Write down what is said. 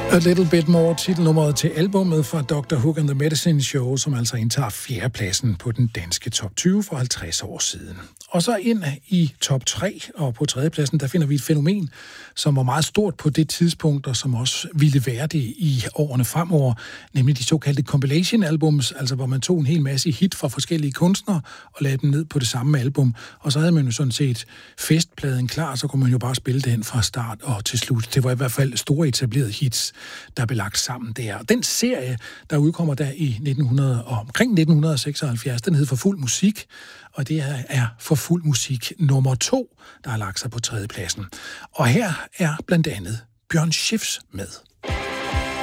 A Little Bit More, titelnummeret til albummet fra Dr. Hook and the Medicine Show, som altså indtager 4. pladsen på den danske top 20 for 50 år siden. Og så ind i top 3, og på 3. pladsen, der finder vi et fænomen, som var meget stort på det tidspunkt, og som også ville være det i årene fremover, nemlig de såkaldte compilation-albums, altså hvor man tog en hel masse hit fra forskellige kunstnere og lagde dem ned på det samme album, og så havde man jo sådan set festpladen klar, så kunne man jo bare spille den fra start og til slut. Det var i hvert fald store etablerede hits, der blev lagt sammen der. Og den serie, der udkommer der i omkring 1976, den hed For Fuld Musik, og det er For Fuld Musik nummer 2, der har lagt sig på 3. pladsen. Og her er blandt andet Bjørn Schiffs med.